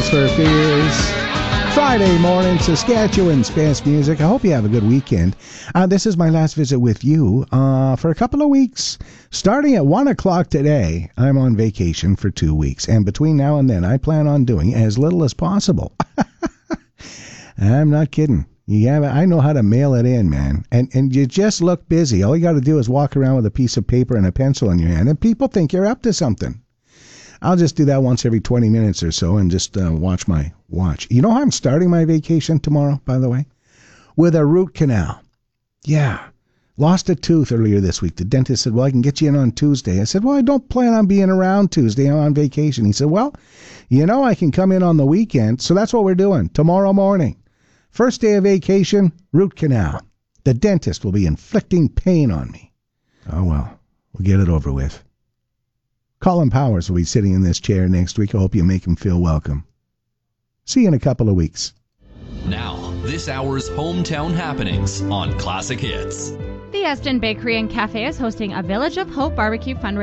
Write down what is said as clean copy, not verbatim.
Tears for Fears. Friday morning, Saskatchewan's best music. I hope you have a good weekend. This is my last visit with you for a couple of weeks. Starting at 1 o'clock today, I'm on vacation for 2 weeks. And between now and then, I plan on doing as little as possible. I'm not kidding. I know how to mail it in, man. And you just look busy. All you got to do is walk around with a piece of paper and a pencil in your hand, and people think you're up to something. I'll just do that once every 20 minutes or so and just watch my watch. You know how I'm starting my vacation tomorrow, by the way? With a root canal. Yeah. Lost a tooth earlier this week. The dentist said, well, I can get you in on Tuesday. I said, well, I don't plan on being around Tuesday. I'm on vacation. He said, well, I can come in on the weekend. So that's what we're doing tomorrow morning. First day of vacation, root canal. The dentist will be inflicting pain on me. Oh, well, we'll get it over with. Colin Powers will be sitting in this chair next week. I hope you make him feel welcome. See you in a couple of weeks. Now, this hour's hometown happenings on Classic Hits. The Eston Bakery and Cafe is hosting a Village of Hope barbecue fundraiser